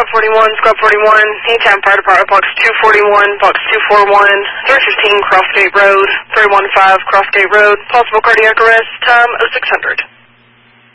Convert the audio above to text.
Squad 41, Squad 41, Anytime Fire Department, Box 241, Box 241, 315 Crossgate Road, 315 Crossgate Road, possible cardiac arrest, time 0600.